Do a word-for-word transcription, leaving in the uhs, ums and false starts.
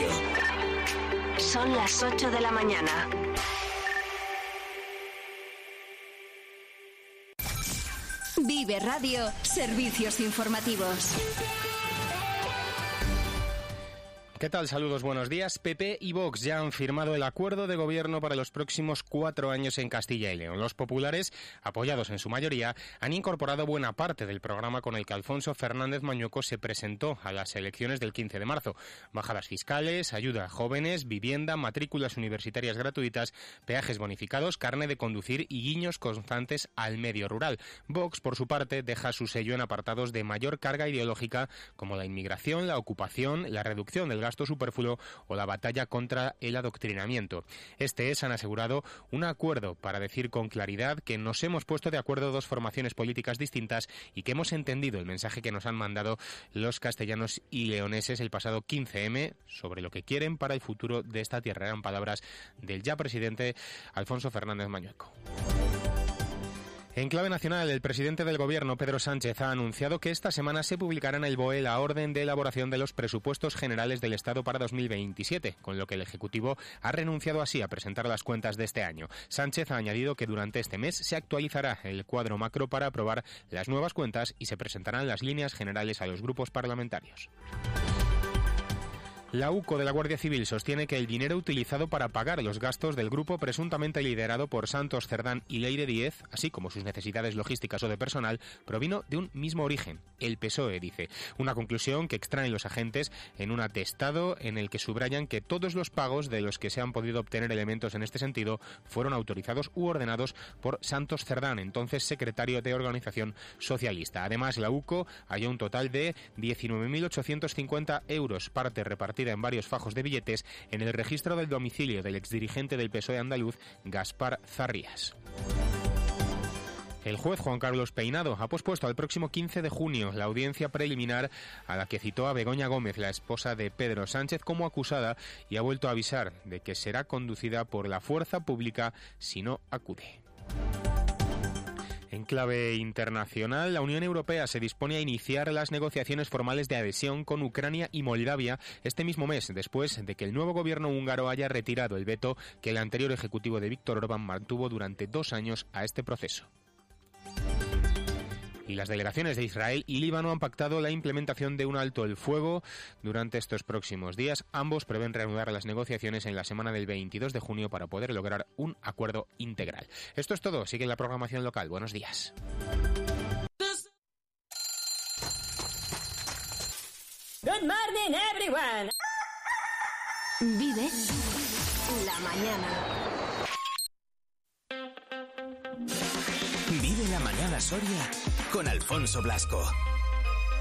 Radio. Son las ocho de la mañana. Vive Radio, servicios informativos. ¿Qué tal? Saludos, buenos días. P P y Vox ya han firmado el acuerdo de gobierno para los próximos cuatro años en Castilla y León. Los populares, apoyados en su mayoría, han incorporado buena parte del programa con el que Alfonso Fernández Mañueco se presentó a las elecciones del quince de marzo. Bajadas fiscales, ayuda a jóvenes, vivienda, matrículas universitarias gratuitas, peajes bonificados, carné de conducir y guiños constantes al medio rural. Vox, por su parte, deja su sello en apartados de mayor carga ideológica como la inmigración, la ocupación, la reducción del gasto superfluo o la batalla contra el adoctrinamiento. Este es, han asegurado, un acuerdo para decir con claridad que nos hemos puesto de acuerdo dos formaciones políticas distintas y que hemos entendido el mensaje que nos han mandado los castellanos y leoneses el pasado quince eme sobre lo que quieren para el futuro de esta tierra. Eran palabras del ya presidente Alfonso Fernández Mañueco. En clave nacional, el presidente del Gobierno, Pedro Sánchez, ha anunciado que esta semana se publicará en el B O E la orden de elaboración de los presupuestos generales del Estado para dos mil veintisiete, con lo que el Ejecutivo ha renunciado así a presentar las cuentas de este año. Sánchez ha añadido que durante este mes se actualizará el cuadro macro para aprobar las nuevas cuentas y se presentarán las líneas generales a los grupos parlamentarios. La U C O de la Guardia Civil sostiene que el dinero utilizado para pagar los gastos del grupo presuntamente liderado por Santos Cerdán y Leire Díez, así como sus necesidades logísticas o de personal, provino de un mismo origen, el P S O E, dice. Una conclusión que extraen los agentes en un atestado en el que subrayan que todos los pagos de los que se han podido obtener elementos en este sentido fueron autorizados u ordenados por Santos Cerdán, entonces secretario de Organización Socialista. Además, la U C O halló un total de diecinueve mil ochocientos cincuenta euros, parte repartida en varios fajos de billetes, en el registro del domicilio del exdirigente del P S O E andaluz, Gaspar Zarrías. El juez Juan Carlos Peinado ha pospuesto al próximo quince de junio la audiencia preliminar a la que citó a Begoña Gómez, la esposa de Pedro Sánchez, como acusada, y ha vuelto a avisar de que será conducida por la fuerza pública si no acude. En clave internacional, la Unión Europea se dispone a iniciar las negociaciones formales de adhesión con Ucrania y Moldavia este mismo mes, después de que el nuevo gobierno húngaro haya retirado el veto que el anterior ejecutivo de Viktor Orbán mantuvo durante dos años a este proceso. Y las delegaciones de Israel y Líbano han pactado la implementación de un alto el fuego durante estos próximos días. Ambos prevén reanudar las negociaciones en la semana del veintidós de junio para poder lograr un acuerdo integral. Esto es todo. Sigue la programación local. Buenos días. Good morning, everyone. Vive la mañana. Vive la mañana Soria con Alfonso Blasco.